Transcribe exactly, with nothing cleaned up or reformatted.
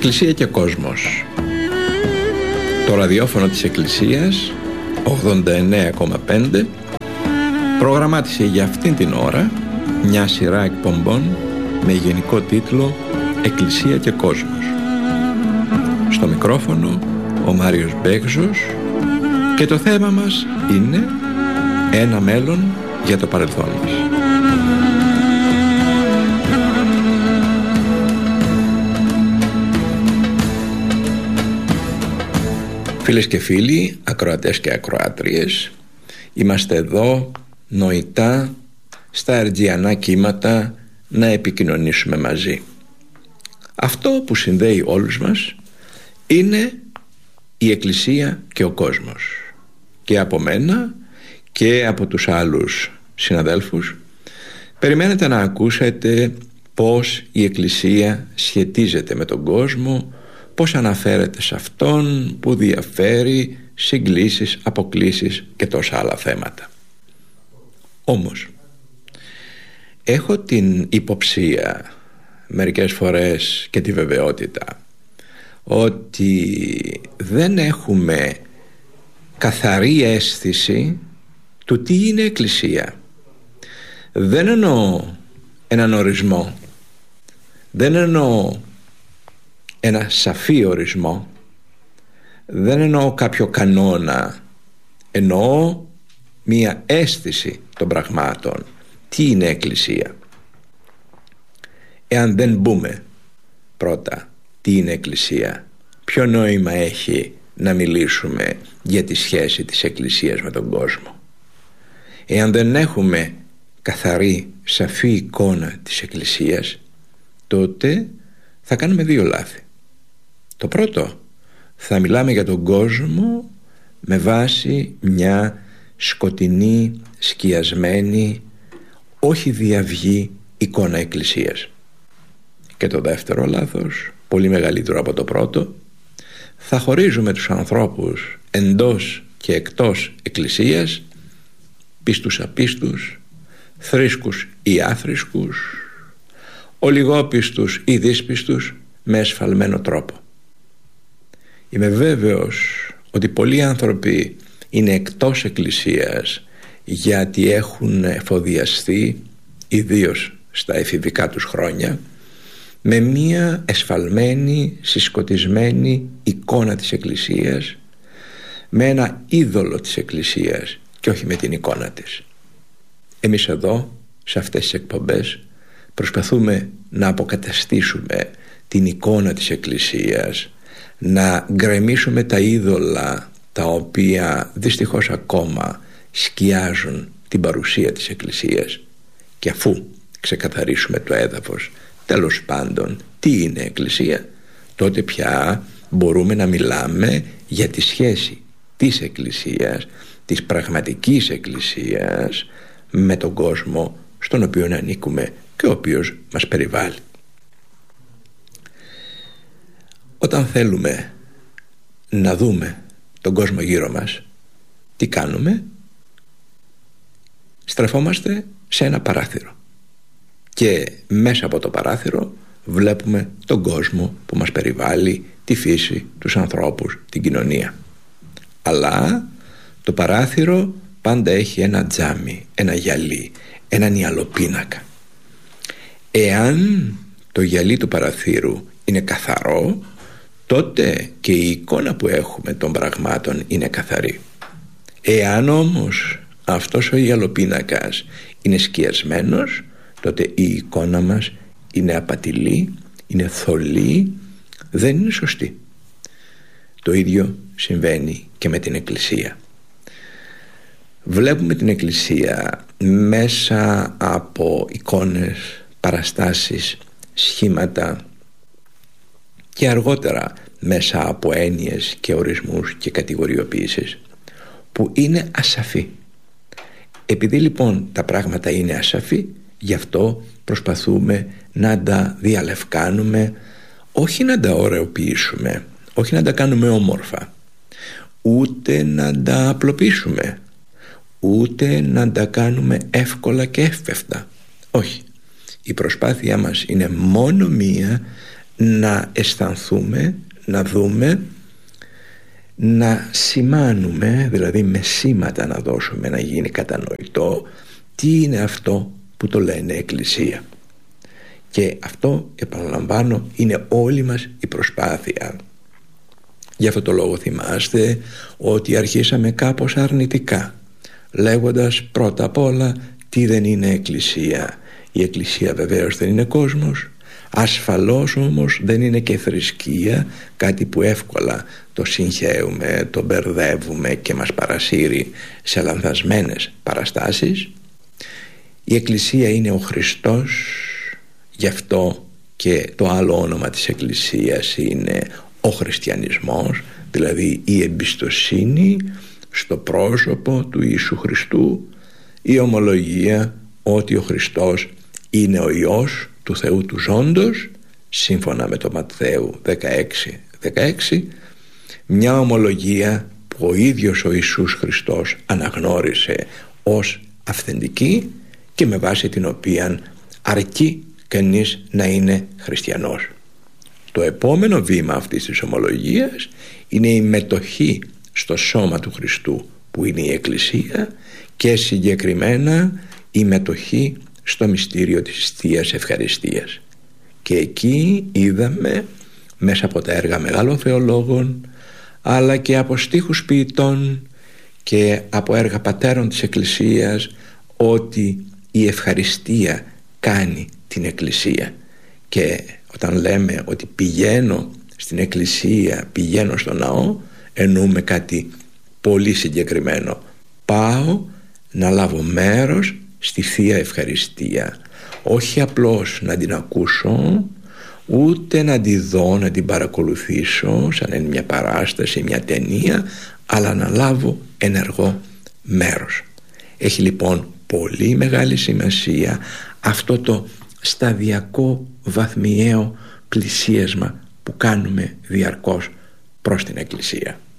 Εκκλησία και κόσμος. Το ραδιόφωνο της Εκκλησίας ογδόντα εννέα κόμμα πέντε προγραμμάτισε για αυτήν την ώρα μια σειρά εκπομπών με γενικό τίτλο Εκκλησία και κόσμος. Στο μικρόφωνο ο Μάριος Μπέγζος και το θέμα μας είναι ένα μέλλον για το παρελθόν μας. Φίλες και φίλοι, ακροατές και ακροάτριες, είμαστε εδώ νοητά στα αργιανά κύματα να επικοινωνήσουμε μαζί. Αυτό που συνδέει όλους μας είναι η Εκκλησία και ο κόσμος. Και από μένα και από τους άλλους συναδέλφους περιμένετε να ακούσετε πώς η Εκκλησία σχετίζεται με τον κόσμο, πώς αναφέρεται σε αυτόν, που διαφέρει, συγκλήσεις, αποκλίσεις και τόσα άλλα θέματα. Όμως έχω την υποψία μερικές φορές και τη βεβαιότητα ότι δεν έχουμε καθαρή αίσθηση του τι είναι Εκκλησία. Δεν εννοώ έναν ορισμό, δεν εννοώ ένα σαφή ορισμό, δεν εννοώ κάποιο κανόνα, εννοώ μία αίσθηση των πραγμάτων. Τι είναι Εκκλησία? Εάν δεν μπούμε πρώτα τι είναι Εκκλησία, ποιο νόημα έχει να μιλήσουμε για τη σχέση της Εκκλησίας με τον κόσμο? Εάν δεν έχουμε καθαρή, σαφή εικόνα της Εκκλησίας, τότε θα κάνουμε δύο λάθη. Το πρώτο, θα μιλάμε για τον κόσμο με βάση μια σκοτεινή, σκιασμένη, όχι διαυγή εικόνα Εκκλησίας. Και το δεύτερο λάθος, πολύ μεγαλύτερο από το πρώτο, θα χωρίζουμε τους ανθρώπους εντός και εκτός Εκκλησίας, πίστους απίστους, θρήσκους ή άθρησκους, ολιγόπιστους ή δύσπιστους, με εσφαλμένο τρόπο. Είμαι βέβαιος ότι πολλοί άνθρωποι είναι εκτός Εκκλησίας γιατί έχουν εφοδιαστεί, ιδίως στα εφηβικά τους χρόνια, με μία εσφαλμένη, συσκοτισμένη εικόνα της Εκκλησίας, με ένα είδωλο της Εκκλησίας και όχι με την εικόνα της. Εμείς εδώ, σε αυτές τις εκπομπές, προσπαθούμε να αποκαταστήσουμε την εικόνα της Εκκλησίας, να γκρεμίσουμε τα είδωλα τα οποία δυστυχώς ακόμα σκιάζουν την παρουσία της Εκκλησίας, και αφού ξεκαθαρίσουμε το έδαφος τέλος πάντων τι είναι Εκκλησία, τότε πια μπορούμε να μιλάμε για τη σχέση της Εκκλησίας, της πραγματικής Εκκλησίας, με τον κόσμο στον οποίο ανήκουμε και ο οποίος μας περιβάλλει. Όταν θέλουμε να δούμε τον κόσμο γύρω μας, τι κάνουμε? Στρεφόμαστε σε ένα παράθυρο και μέσα από το παράθυρο βλέπουμε τον κόσμο που μας περιβάλλει, τη φύση, τους ανθρώπους, την κοινωνία. Αλλά το παράθυρο πάντα έχει ένα τζάμι, ένα γυαλί, έναν ιαλοπίνακα. Εάν το γυαλί του παραθύρου είναι καθαρό, τότε και η εικόνα που έχουμε των πραγμάτων είναι καθαρή. Εάν όμως αυτός ο ιαλοπίνακας είναι σκιασμένος, τότε η εικόνα μας είναι απατηλή, είναι θολή, δεν είναι σωστή. Το ίδιο συμβαίνει και με την Εκκλησία. Βλέπουμε την Εκκλησία μέσα από εικόνες, παραστάσεις, σχήματα και αργότερα μέσα από έννοιες και ορισμούς και κατηγοριοποίησεις που είναι ασαφή. Επειδή λοιπόν τα πράγματα είναι ασαφή, γι' αυτό προσπαθούμε να τα διαλευκάνουμε, όχι να τα ωραιοποιήσουμε, όχι να τα κάνουμε όμορφα, ούτε να τα απλοποιήσουμε, ούτε να τα κάνουμε εύκολα και εύπευτα. Όχι. Η προσπάθειά μας είναι μόνο μία, να αισθανθούμε, να δούμε, να σημάνουμε, δηλαδή με σήματα να δώσουμε, να γίνει κατανοητό τι είναι αυτό που το λένε Εκκλησία. Και αυτό, επαναλαμβάνω, είναι όλη μας η προσπάθεια. Γι' αυτό το λόγο θυμάστε ότι αρχίσαμε κάπως αρνητικά, λέγοντας πρώτα απ' όλα τι δεν είναι Εκκλησία. Η Εκκλησία βεβαίως δεν είναι κόσμος, ασφαλώς όμως δεν είναι και θρησκεία, κάτι που εύκολα το συγχέουμε, το μπερδεύουμε και μας παρασύρει σε λανθασμένες παραστάσεις. Η Εκκλησία είναι ο Χριστός, γι' αυτό και το άλλο όνομα της Εκκλησίας είναι ο χριστιανισμός, δηλαδή η εμπιστοσύνη στο πρόσωπο του Ιησού Χριστού, η ομολογία ότι ο Χριστός είναι ο Υιός του Θεού του Ζώντος, σύμφωνα με το Ματθαίου δεκαέξι δεκαέξι, μια ομολογία που ο ίδιος ο Ιησούς Χριστός αναγνώρισε ως αυθεντική και με βάση την οποία αρκεί κανείς να είναι χριστιανός. Το επόμενο βήμα αυτής της ομολογίας είναι η μετοχή στο σώμα του Χριστού, που είναι η Εκκλησία, και συγκεκριμένα η μετοχή στο μυστήριο της Θείας Ευχαριστίας. Και εκεί είδαμε μέσα από τα έργα μεγάλων θεολόγων, αλλά και από στίχους ποιητών και από έργα πατέρων της Εκκλησίας, ότι η ευχαριστία κάνει την Εκκλησία. Και όταν λέμε ότι πηγαίνω στην Εκκλησία, πηγαίνω στο ναό, εννοούμε κάτι πολύ συγκεκριμένο. Πάω να λάβω μέρος στη Θεία Ευχαριστία, όχι απλώς να την ακούσω, ούτε να τη δω, να την παρακολουθήσω σαν είναι μια παράσταση, μια ταινία, αλλά να λάβω ενεργό μέρος. Έχει λοιπόν πολύ μεγάλη σημασία αυτό το σταδιακό βαθμιαίο πλησίασμα που κάνουμε διαρκώς προς την Εκκλησία.